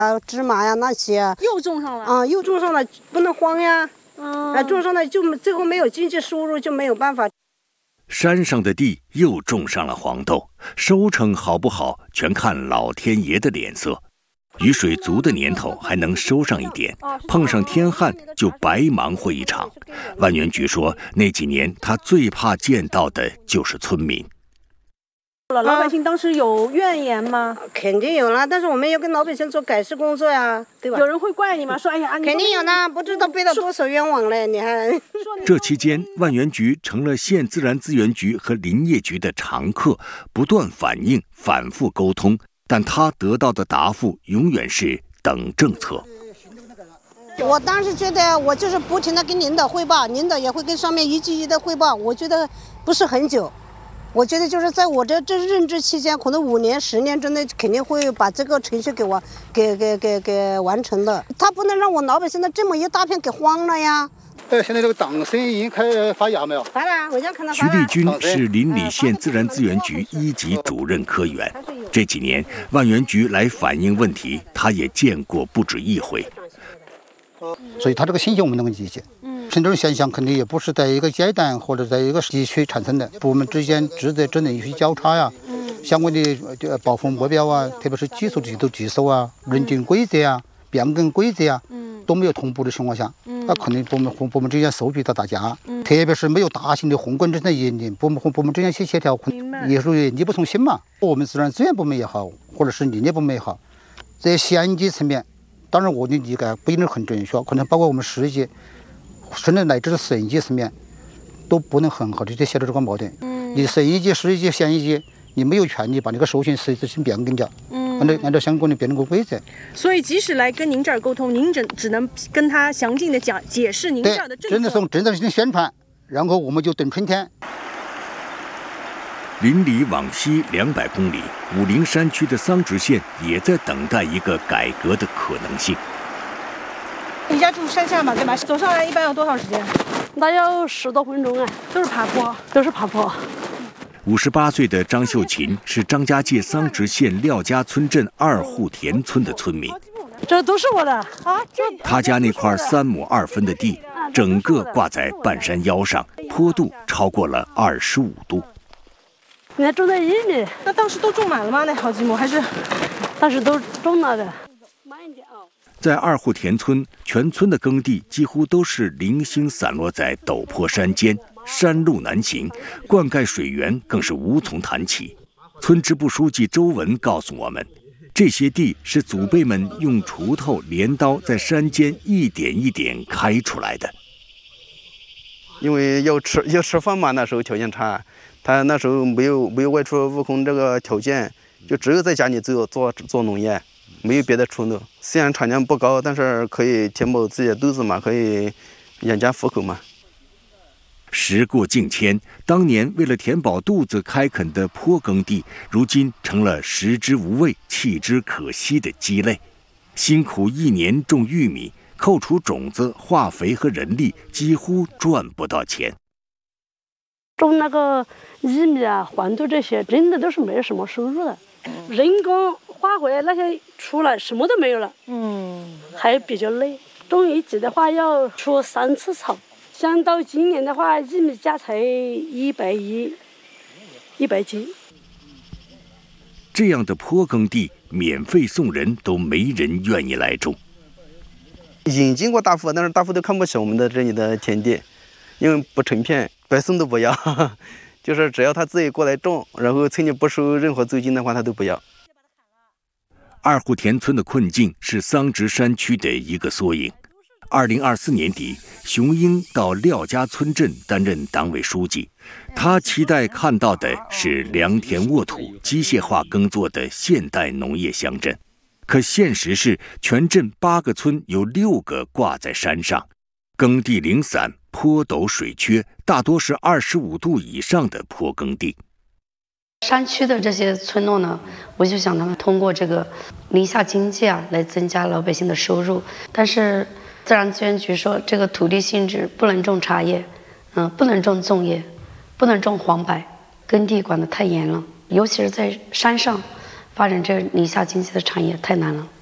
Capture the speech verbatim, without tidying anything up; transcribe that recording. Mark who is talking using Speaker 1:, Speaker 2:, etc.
Speaker 1: 啊，芝麻呀那些啊，
Speaker 2: 又种上了
Speaker 1: 啊，又种上了，不能荒呀。
Speaker 2: 嗯、
Speaker 1: 啊，种上了就最后没有经济收入，就没有办法。
Speaker 3: 山上的地又种上了黄豆，收成好不好，全看老天爷的脸色。雨水足的年头还能收上一点，碰上天旱就白忙活一场。万源局说，那几年他最怕见到的就是村民。
Speaker 2: 老百姓当时有怨言吗？
Speaker 1: 啊、肯定有啦，但是我们要跟老百姓做改善工作呀，对吧？
Speaker 2: 有人会怪你吗？说哎呀，
Speaker 1: 肯定有呢，不知道背了多少冤枉嘞，你还。
Speaker 3: 这期间，万源局成了县自然资源局和林业局的常客，不断反映，反复沟通，但他得到的答复永远是等政策。
Speaker 1: 我当时觉得，我就是不停的跟领导汇报，领导也会跟上面一句一的汇报，我觉得不是很久。我觉得就是在我这这任职期间，可能五年、十年之内，肯定会把这个程序给我给给给给完成的。他不能让我老百姓的这么一大片给荒了呀。
Speaker 4: 呃，现在这个党参已经开发芽没有？
Speaker 1: 发了，我已经看到
Speaker 3: 徐丽君是邻里县自然资源局一级主任科员。这几年，万源局来反映问题，他也见过不止一回。
Speaker 4: 所以他这个信息我们能够理解。嗯，像这种现象肯定也不是在一个阶段或者在一个地区产生的，部门之间职责职能有些交叉呀，嗯，相关的保护目标啊，特别是技术制度技术啊、认定规则啊、变更规则啊，嗯，都没有同步的情况下，嗯，那可能部门和部门之间收集到大家，嗯，特别是没有大型的宏观政策引领，部门和部门之间去协调，也属于力不从心嘛。我们自然资源部门也好，或者是林业部门也好，在县级层面。当然，我的理解不一定很准确，可能包括我们市级，甚至乃至是省级层面，都不能很好的去协调这个矛盾。嗯，你省一级、市一级、县一级，你没有权利把这个授权实质性变更掉。嗯，按照按照相关的变更规则。
Speaker 2: 所以，即使来跟您这儿沟通，您只只能跟他详尽的讲解释您这儿的政策。
Speaker 4: 真的从政策性宣传，然后我们就等春天。
Speaker 3: 邻里往西两百公里，武陵山区的桑植县也在等待一个改革的可能性。
Speaker 2: 你家住山下嘛，对吧？走上来一般要多长时间？
Speaker 5: 那要十多分钟啊，
Speaker 2: 都是爬坡，
Speaker 5: 都是爬坡。
Speaker 3: 五十八岁的张秀琴是张家界桑植县廖家村镇二户田村的村民。
Speaker 5: 这都是我的啊！
Speaker 3: 他家那块三亩二分的地，整个挂在半山腰上，坡度超过了二十五度。
Speaker 5: 你还种在一米？
Speaker 2: 那当时都种满了吗？那好几亩还是？
Speaker 5: 当时都种了的。慢一点啊。
Speaker 3: 在二户田村，全村的耕地几乎都是零星散落在陡坡山间，山路难行，灌溉水源更是无从谈起。村支部书记周文告诉我们，这些地是祖辈们用锄头、镰刀在山间一点一点开出来的。
Speaker 6: 因为要吃要吃饭嘛，那时候条件差。他那时候没有没有外出务工这个条件，就只有在家里做做做农业，没有别的出路。虽然产量不高，但是可以填饱自己的肚子嘛，可以养家糊口嘛。
Speaker 3: 时过境迁，当年为了填饱肚子开垦的坡耕地，如今成了食之无味、弃之可惜的鸡肋。辛苦一年种玉米，扣除种子、化肥和人力，几乎赚不到钱。
Speaker 5: 种那个玉米啊、黄豆这些，真的都是没有什么收入的，人工、化肥那些出来什么都没有了，嗯，还比较累。种一季的话要除三次草，像到今年的话，玉米价才一百一，一百斤。
Speaker 3: 这样的坡耕地，免费送人都没人愿意来种。
Speaker 6: 引进过大户，但是大户都看不起我们的这里的田地，因为不成片。白送都不要，就是只要他自己过来种，然后村里不收任何租金的话，他都不要。
Speaker 3: 二户田村的困境是桑植山区的一个缩影。二零二四年底，熊英到廖家村镇担任党委书记，他期待看到的是良田沃土、机械化耕作的现代农业乡镇。可现实是，全镇八个村有六个挂在山上，耕地零散。坡陡水缺，大多是二十五度以上的坡耕地。
Speaker 7: 山区的这些村落呢，我就想他们通过这个林下经济啊，来增加老百姓的收入。但是自然资源局说，这个土地性质不能种茶叶，嗯、呃，不能种粽叶，不能种黄柏，耕地管得太严了，尤其是在山上发展这林下经济的产业太难了。